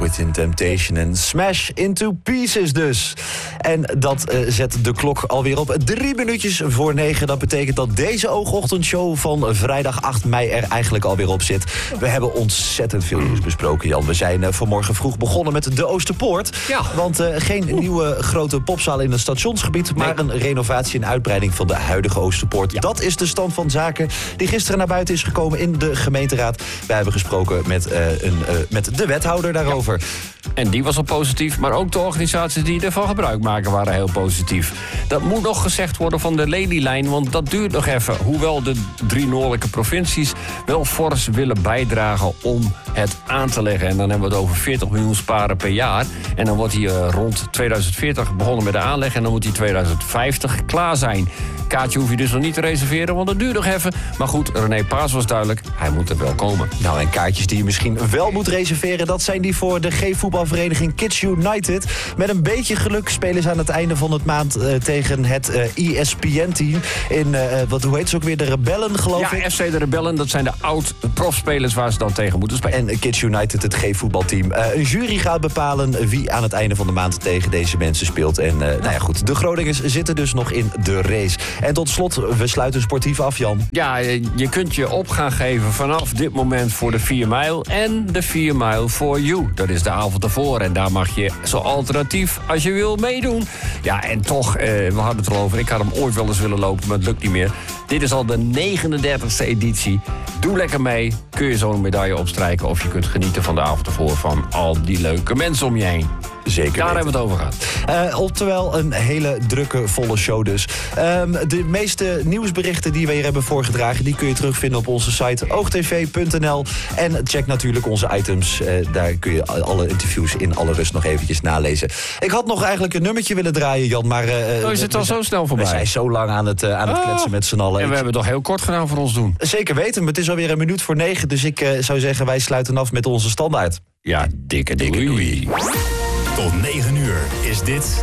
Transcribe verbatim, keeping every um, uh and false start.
Within Temptation en Smash Into Pieces dus. En dat uh, zet de klok alweer op drie minuutjes voor negen. Dat betekent dat deze oogochtendshow van vrijdag acht mei er eigenlijk alweer op zit. We hebben ontzettend veel nieuws besproken, Jan. We zijn uh, vanmorgen vroeg begonnen met de Oosterpoort. Ja. Want uh, geen nieuwe grote popzaal in het stationsgebied, maar nee. een renovatie en uitbreiding van de huidige Oosterpoort. Ja. Dat is de stand van zaken die gisteren naar buiten is gekomen in de gemeenteraad. Wij hebben gesproken met, uh, een, uh, met de wethouder daarover. Ja. En die was al positief, maar ook de organisaties die ervan gebruik maken waren heel positief. Dat moet nog gezegd worden van de lelielijn, want dat duurt nog even. Hoewel de drie noordelijke provincies wel fors willen bijdragen om het aan te leggen. En dan hebben we het over veertig miljoen sparen per jaar. En dan wordt hij uh, rond tweeduizend veertig begonnen met de aanleg en dan moet hij tweeduizend vijftig klaar zijn. Kaartje hoef je dus nog niet te reserveren, want dat duurt nog even. Maar goed, René Paas was duidelijk, hij moet er wel komen. Nou, en kaartjes die je misschien wel moet reserveren, dat zijn die voor de G-voetbalvereniging Kids United. Met een beetje geluk spelen ze aan het einde van het maand uh, tegen het uh, E S P N-team. In, uh, wat, hoe heet ze ook weer, de Rebellen, geloof ja, ik? Ja, F C de Rebellen, dat zijn de oud-profspelers waar ze dan tegen moeten spelen. En Kids United, het G-voetbalteam. Uh, een jury gaat bepalen wie aan het einde van de maand tegen deze mensen speelt. En uh, nou ja, goed, de Groningers zitten dus nog in de race. En tot slot, we sluiten sportief af, Jan. Ja, je kunt je op gaan geven vanaf dit moment voor de vier mijl en de vier mijl for you. Dat is de avond ervoor en daar mag je zo alternatief als je wil meedoen. Ja, en toch, eh, we hadden het erover, ik had hem ooit wel eens willen lopen, maar het lukt niet meer. Dit is al de negenendertigste editie. Doe lekker mee, kun je zo'n medaille opstrijken of je kunt genieten van de avond ervoor van al die leuke mensen om je heen. Zeker. Daar hebben we het over gehad. Uh, oftewel een hele drukke, volle show dus. Um, de meeste nieuwsberichten die we hier hebben voorgedragen, die kun je terugvinden op onze site oogtv punt n l. En check natuurlijk onze items. Uh, daar kun je alle interviews in alle rust nog eventjes nalezen. Ik had nog eigenlijk een nummertje willen draaien, Jan, maar... Uh, oh, is het al zo snel voorbij? We zijn zo lang aan het, uh, aan het oh. kletsen met z'n allen. En we hebben het toch heel kort gedaan voor ons doen. Zeker weten, maar het is alweer een minuut voor negen. Dus ik uh, zou zeggen, wij sluiten af met onze standaard. Ja, dikke, dikke doei. Tot negen uur is dit